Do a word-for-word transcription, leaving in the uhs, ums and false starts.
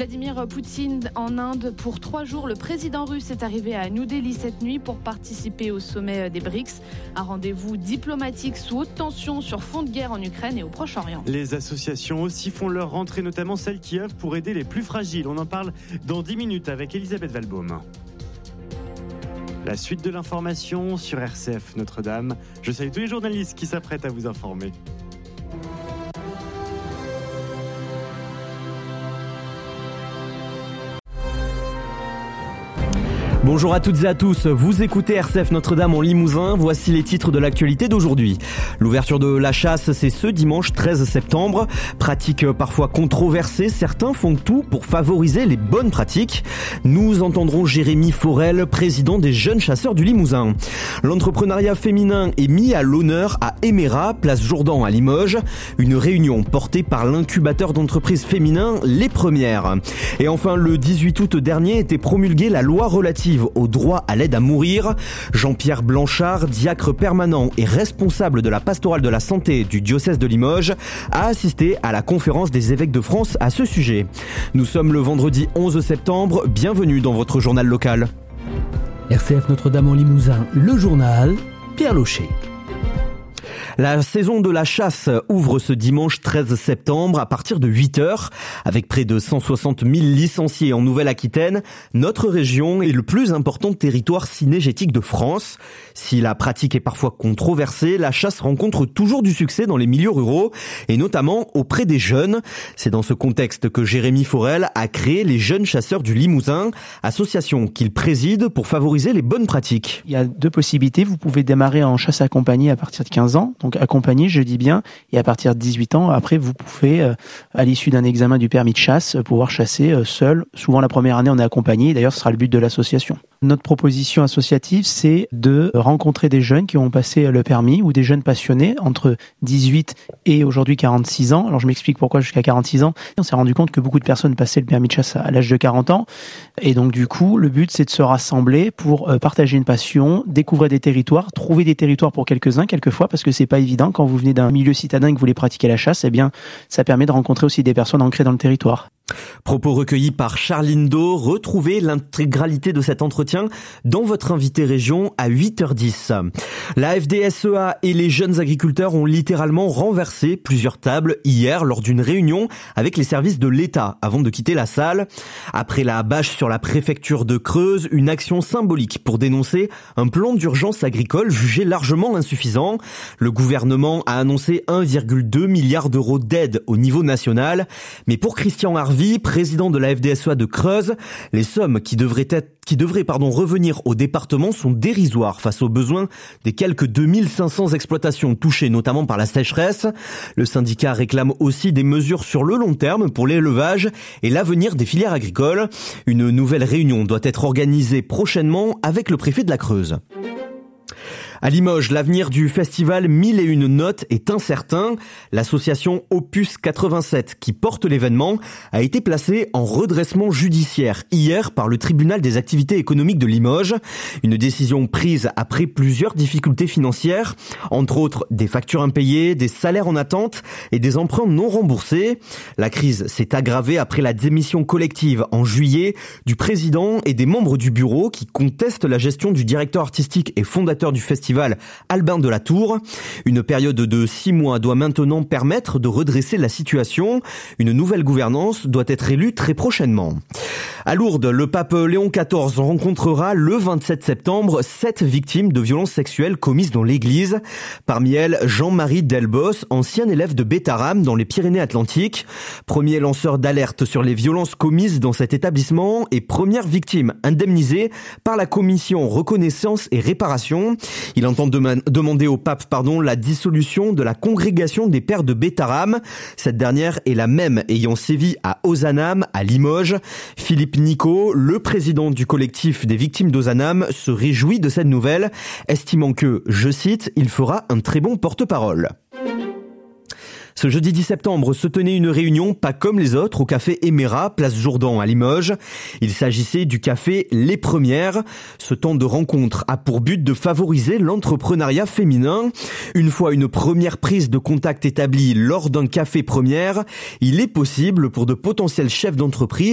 Vladimir Poutine en Inde pour trois jours. Le président russe est arrivé à New Delhi cette nuit pour participer au sommet des BRICS. Un rendez-vous diplomatique sous haute tension sur fond de guerre en Ukraine et au Proche-Orient. Les associations aussi font leur rentrée, notamment celles qui œuvrent pour aider les plus fragiles. On en parle dans dix minutes avec Elisabeth Valbaum. La suite de l'information sur R C F Notre-Dame. Je salue tous les journalistes qui s'apprêtent à vous informer. Bonjour à toutes et à tous, vous écoutez R C F Notre-Dame en Limousin, voici les titres de l'actualité d'aujourd'hui. L'ouverture de la chasse, c'est ce dimanche treize septembre. Pratique parfois controversée, certains font tout pour favoriser les bonnes pratiques. Nous entendrons Jérémy Forel, président des jeunes chasseurs du Limousin. L'entrepreneuriat féminin est mis à l'honneur à Emera, place Jourdan à Limoges. Une réunion portée par l'incubateur d'entreprises féminin Les Premières. Et enfin, le dix-huit août dernier était promulguée la loi relative au droit à l'aide à mourir. Jean-Pierre Blanchard, diacre permanent et responsable de la pastorale de la santé du diocèse de Limoges, a assisté à la conférence des évêques de France à ce sujet. Nous sommes le vendredi onze septembre, bienvenue dans votre journal local. R C F Notre-Dame en Limousin, le journal, Pierre Locher. La saison de la chasse ouvre ce dimanche treize septembre à partir de huit heures. Avec près de cent soixante mille licenciés en Nouvelle-Aquitaine, notre région est le plus important territoire cynégétique de France. Si la pratique est parfois controversée, la chasse rencontre toujours du succès dans les milieux ruraux et notamment auprès des jeunes. C'est dans ce contexte que Jérémy Forel a créé les Jeunes Chasseurs du Limousin, association qu'il préside pour favoriser les bonnes pratiques. Il y a deux possibilités. Vous pouvez démarrer en chasse accompagnée à partir de quinze ans. Donc accompagné, je dis bien, et à partir de dix-huit ans, après vous pouvez, euh, à l'issue d'un examen du permis de chasse, euh, pouvoir chasser euh, seul. Souvent la première année on est accompagné, d'ailleurs ce sera le but de l'association. Notre proposition associative, c'est de rencontrer des jeunes qui ont passé le permis ou des jeunes passionnés entre dix-huit et aujourd'hui quarante-six ans. Alors je m'explique pourquoi jusqu'à quarante-six ans. On s'est rendu compte que beaucoup de personnes passaient le permis de chasse à l'âge de quarante ans. Et donc du coup, le but c'est de se rassembler pour partager une passion, découvrir des territoires, trouver des territoires pour quelques-uns, quelquefois, parce que c'est pas évident quand vous venez d'un milieu citadin et que vous voulez pratiquer la chasse, eh bien ça permet de rencontrer aussi des personnes ancrées dans le territoire. Propos recueillis par Charline Do. Retrouvez l'intégralité de cet entretien dans votre invité région à huit heures dix. La F D S E A et les jeunes agriculteurs ont littéralement renversé plusieurs tables hier lors d'une réunion avec les services de l'État avant de quitter la salle. Après la bâche sur la préfecture de Creuse, une action symbolique pour dénoncer un plan d'urgence agricole jugé largement insuffisant. Le gouvernement a annoncé un virgule deux milliard d'euros d'aide au niveau national. Mais pour Christian Harvey, président de la F D S E A de Creuse, les sommes qui devraient être qui devraient pardon, revenir au département sont dérisoires face aux besoins des quelques deux mille cinq cents exploitations touchées notamment par la sécheresse. Le syndicat réclame aussi des mesures sur le long terme pour l'élevage et l'avenir des filières agricoles. Une nouvelle réunion doit être organisée prochainement avec le préfet de la Creuse. À Limoges, l'avenir du festival Mille et une notes est incertain. L'association Opus quatre-vingt-sept, qui porte l'événement, a été placée en redressement judiciaire hier par le tribunal des activités économiques de Limoges. Une décision prise après plusieurs difficultés financières, entre autres des factures impayées, des salaires en attente et des emprunts non remboursés. La crise s'est aggravée après la démission collective en juillet du président et des membres du bureau qui contestent la gestion du directeur artistique et fondateur du festival Albin de la Tour. Une période de six mois doit maintenant permettre de redresser la situation. Une nouvelle gouvernance doit être élue très prochainement. À Lourdes, le pape Léon quatorze rencontrera le vingt-sept septembre sept victimes de violences sexuelles commises dans l'église. Parmi elles, Jean-Marie Delbos, ancien élève de Bétarame dans les Pyrénées-Atlantiques. Premier lanceur d'alerte sur les violences commises dans cet établissement et première victime indemnisée par la commission reconnaissance et réparation. Il entend dem- demander au pape pardon, la dissolution de la congrégation des pères de Bétarame. Cette dernière est la même ayant sévi à Ozanam, à Limoges. Philippe Nico, le président du collectif des victimes d'Ozanam, se réjouit de cette nouvelle, estimant que, je cite, il fera un très bon porte-parole. Ce jeudi dix septembre se tenait une réunion pas comme les autres au café Emera, place Jourdan à Limoges. Il s'agissait du café Les Premières. Ce temps de rencontre a pour but de favoriser l'entrepreneuriat féminin. Une fois une première prise de contact établie lors d'un café première, il est possible pour de potentiels chefs d'entreprise